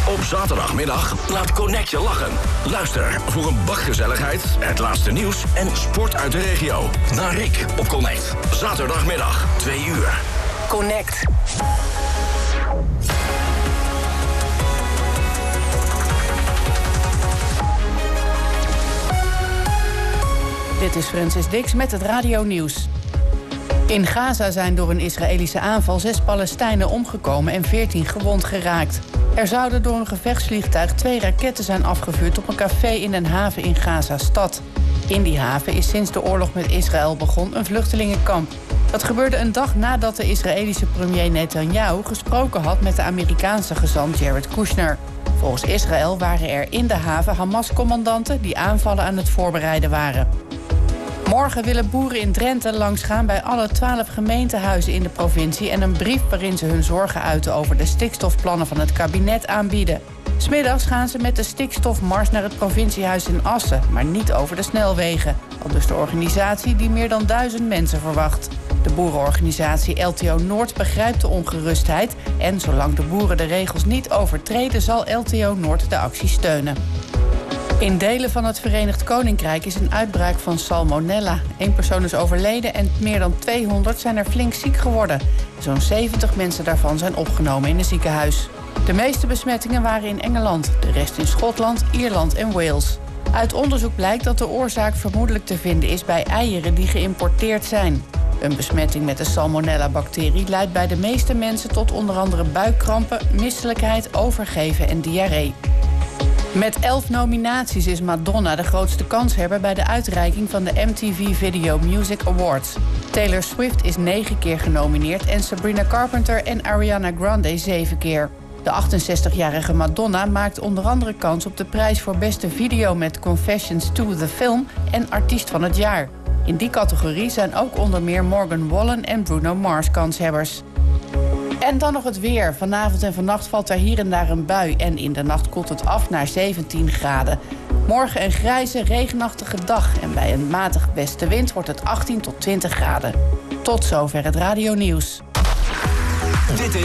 Op zaterdagmiddag laat Connect je lachen. Luister voor een bak gezelligheid, het laatste nieuws en sport uit de regio. Naar Rick op Connect. Zaterdagmiddag, 2 uur. Connect. Dit is Francis Dix met het radionieuws. In Gaza zijn door een Israëlische aanval 6 Palestijnen omgekomen en 14 gewond geraakt. Er zouden door een gevechtsvliegtuig 2 raketten zijn afgevuurd op een café in een haven in Gaza-stad. In die haven is sinds de oorlog met Israël begon een vluchtelingenkamp. Dat gebeurde een dag nadat de Israëlische premier Netanyahu gesproken had met de Amerikaanse gezant Jared Kushner. Volgens Israël waren er in de haven Hamas-commandanten die aanvallen aan het voorbereiden waren. Morgen willen boeren in Drenthe langsgaan bij alle 12 gemeentehuizen in de provincie en een brief waarin ze hun zorgen uiten over de stikstofplannen van het kabinet aanbieden. 'S Middags gaan ze met de stikstofmars naar het provinciehuis in Assen, maar niet over de snelwegen. Aldus de organisatie die meer dan 1000 mensen verwacht. De boerenorganisatie LTO Noord begrijpt de ongerustheid en zolang de boeren de regels niet overtreden zal LTO Noord de actie steunen. In delen van het Verenigd Koninkrijk is een uitbraak van salmonella. 1 persoon is overleden en meer dan 200 zijn er flink ziek geworden. Zo'n 70 mensen daarvan zijn opgenomen in een ziekenhuis. De meeste besmettingen waren in Engeland, de rest in Schotland, Ierland en Wales. Uit onderzoek blijkt dat de oorzaak vermoedelijk te vinden is bij eieren die geïmporteerd zijn. Een besmetting met de salmonella-bacterie leidt bij de meeste mensen tot onder andere buikkrampen, misselijkheid, overgeven en diarree. Met 11 nominaties is Madonna de grootste kanshebber bij de uitreiking van de MTV Video Music Awards. Taylor Swift is 9 keer genomineerd en Sabrina Carpenter en Ariana Grande 7 keer. De 68-jarige Madonna maakt onder andere kans op de prijs voor beste video met Confessions to the Film en artiest van het jaar. In die categorie zijn ook onder meer Morgan Wallen en Bruno Mars kanshebbers. En dan nog het weer. Vanavond en vannacht valt er hier en daar een bui en in de nacht koelt het af naar 17 graden. Morgen een grijze, regenachtige dag en bij een matig westenwind wordt het 18 tot 20 graden. Tot zover het radionieuws. Dit is